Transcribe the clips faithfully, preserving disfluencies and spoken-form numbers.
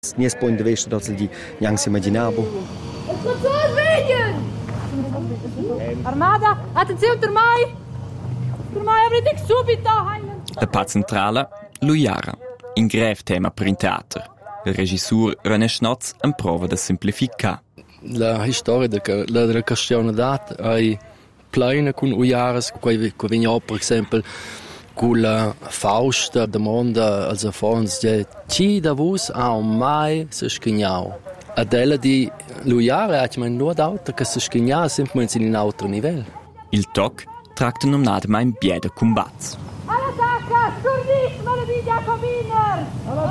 Nies point de vista dat di neanche si immaginavo. Armada, attenzione ormai! Ormai avrete subito! La Paz Centrala, Lujara, in greve tema per il teatro. Il regisseur René Schnotz en prova da semplificar. La storia della questione d'art è piena con Lujaras, che viene per esempio con la Fausta domanda als Afons de chi da vos ha mai se schignau. Adela di Lujara hat man nur d'auto che se schignau semplicemente in un altro livello. Il toc tracta non nada mai in bieda combats. All'attacca, sturdissimo le vidi a Coviner!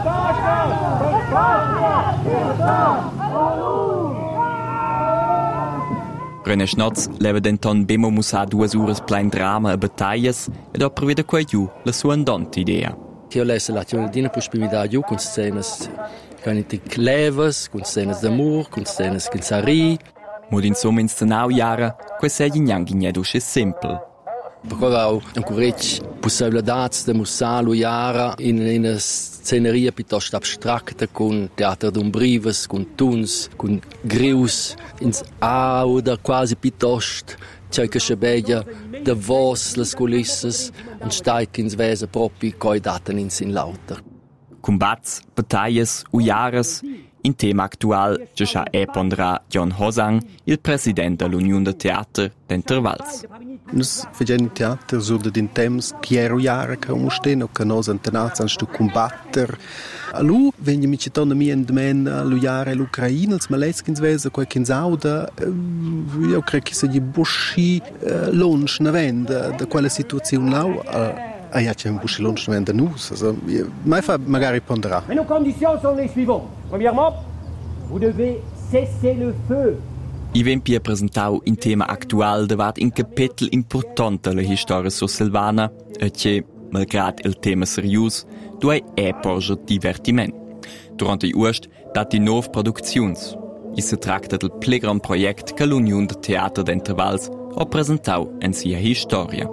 René Schnotz leva denton bemo musa duas uras plein drama e battaglias ed opera vida qua giù la sua andante idea. Io lesse la tionadina possibilità giù con scenas caniti clevas, con scenas d'amor, con scenas che sari. Mod insomma in stenau jara, quei sei gnanghi nedusce simple. Perché ho ancora possibilità di mostrare Lujara in una sceneria piuttosto astratta con teatro d'ombrives, con tuns, con grius, in auda quasi piuttosto c'è che si vede da voz, le culisse, un steig in svesa proprio coi daten in sin lauter. Combats, battaglias, ujaras, in tema actual c'è già e pondrà John Hosang, il presidente dell'Unione de Theater d'Intervals. Noi facciamo teatro su di temps chiaro jara che uno steno che noi antenati hanno combattere. Allora veniamo ci tornano mi in men all'Ujara l'Ucraina, els maleschi in svesa qualche in sauda. Io credo che sia di busci lunch na venda da quella situazione là. Ah, ja, c'è un busci lunch na venda nus. Also, mai fa magari ponderà. Mais nos conditions sont les suivantes. Premièrement, vous devez cesser le feu. I vempi ha presentau in tema actual davat in capitel importante la storia socialvana e che, malgrad il tema serius, duai è porge divertiment. Durante i ust dat di nov producziuns. I se tracta del plegran project che l'Unione de Theater d'Intervals ha presentau en sia historia.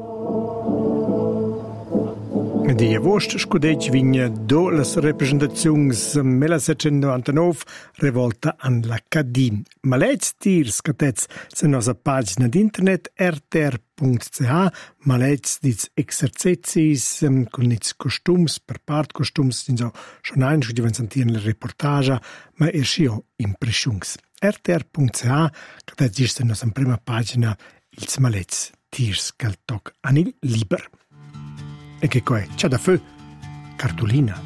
Di agosto scudetg vigna do las representaziuns millesettecentonovantanove revolta an la Cadin. Malets tirs catets se nosa pagina d'internet r t r punct c h, malets dits exercezis con nits costums, per part costums, dinso schon ein, scho diven sentieren la reportagia, ma erscio impressions. r t r punct c h, catets dirs se nosa prima pagina ils malets tirs cal toc anil liber. E che qua è? C'è da feu? Cartolina.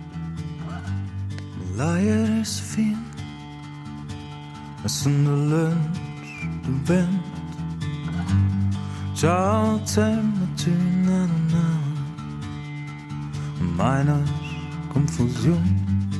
L'aer is fin, es in de lunch, de wind. Ciao, zemme tu, na na na. Meine Konfusion.